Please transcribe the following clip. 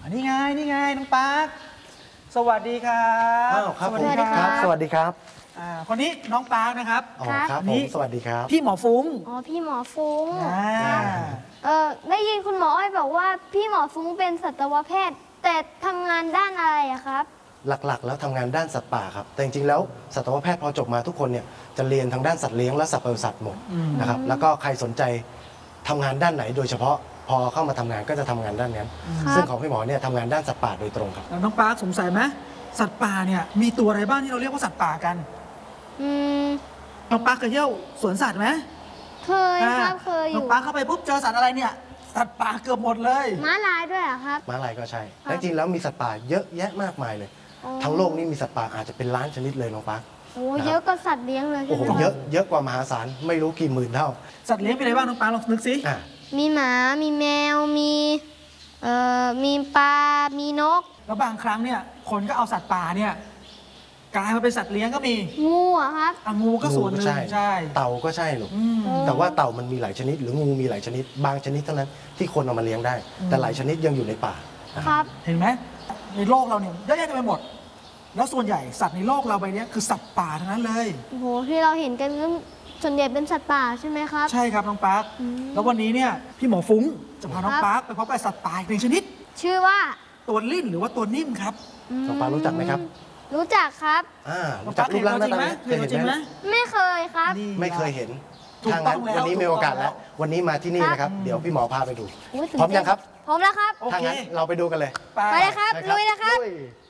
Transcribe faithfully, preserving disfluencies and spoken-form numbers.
นี่ไงนี่ไงน้องปาร์คสวัสดีครับอ้าวครับสวัสผมดีครับสวัสดีครับอ่าคนนี้น้องปาร์คนะครับอ๋อครับครับผนี่มสวัสดีครับพี่หมอฟุ้งอ๋อพี่หมอฟุ้งอ่าเออได้ยินคุณหมออ้อยบอกว่าพี่หมอฟุ้งเป็นสัตวแพทย์ แต่ทำงานด้านอะไรอะครับหลักๆ แล้วทำงานด้านสัตว์ป่าครับแต่จริงๆแล้วสัตวแพทย์พอจบมาทุกคนเนี่ยจะเรียนทางด้านสัตว์เลี้ยงและสัตว์ปศุสัตว์หมดนะครับแล้วก็ใครสนใจทำงานด้านไหนโดยเฉพาะพอเข้ามาทำงานก็จะทำงานด้านนั้นครับซึ่งของพี่หมอเนี่ยทำงานด้านสัตว์ป่าโดยตรงครับแล้วน้องปาร์คสงสัยไหมสัตว์ป่าเนี่ยมีตัวอะไรบ้างที่เราเรียกว่าสัตว์ป่ากันอืมน้องปาร์คเคยเที่ยวสวนสัตว์ไหมเคยครับเคยอน้องยู่ปาร์คเข้าไปปุ๊บเจอสัตว์อะไรเนี่ยสัตว์ป่าเกือบหมดเลยม้าลายด้วยเหรอครับม้าลายก็ใช่ครับและจริงๆแล้วมีสัตว์ป่าเยอะแยะมากมายเลยอ๋อทั้งโลกนี้มีสัตว์ป่าอาจจะเป็นล้านชนิดเลยน้องปักโอ้เยอะก็สัตว์เลี้ยงเลยใช่โอ้ไหโหมครับเยอะเยอะกว่ามหาศาลไม่รู้กี่หมื่นเท่าสัตว์เลี้ยงมีอะไรบ้างน้องปาร์คลองนึกสิอ่ะมีหมา มีแมว มีเอ่อมีปลา มีนกแล้วบางครั้งเนี่ยคนก็เอาสัตว์ป่าเนี่ยกลายมาเป็นสัตว์เลี้ยงก็มีงูอะครับอ่ะงูก็ส่วนหนึ่งใช่ใช่เต่าก็ใช่ลูกอืมแต่ว่าเต่ามันมีหลายชนิด หรืองูมีหลายชนิด บางชนิดเท่านั้นที่คนเอามาเลี้ยงได้ แต่หลายชนิดยังอยู่ในป่านะคครับรับเห็นไหมในโลกเราเนี่ยเยอะแยะไปหมด แล้วส่วนใหญ่สัตว์ในโลกเราใบเนี้ยคือสัตว์ป่าทั้งนั้นเลยโอ้โห ที่เราเห็นกันก็ส่วนใหญ่เป็นสัตว์ป่าใช่ไหมครับใช่ครับน้องปาร์คอืมแล้ววันนี้เนี่ยพี่หมอฟุ้งจะพาน้องครับปาร์คไปพบกับสัตว์ป่าอีกหนึ่งชนิดชื่อว่าตัวลิ่นหรือว่าตัวนิ่มครับน้องปารู้จักไหมครับรู้จักครับอ่าน้องรู้จัปาก ร์ครูเห็ปนร่างตัวหจริน้าง ตาไหมไหมเห็นตัวจริงไหมไม่เคยครับนี่ไม่เคยเห็นถูกทางต้นั้อน งแล้ววันนี้มีโอกาสถูกต้องแล้แล้ว ว วันนี้มาที่นี่นะครับ เดี๋ยวพี่หมอพาไปดูอุ๊ยตื่นพร้อมเต้นยังครับพร้อมแล้วครับโอถ้าเคงั้นเราไปดูกันเลยไปเลยครับไปลุยเลยครับลุย